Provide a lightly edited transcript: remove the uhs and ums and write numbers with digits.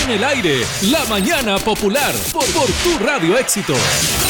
En el aire, La Mañana Popular, por tu Radio Éxitos.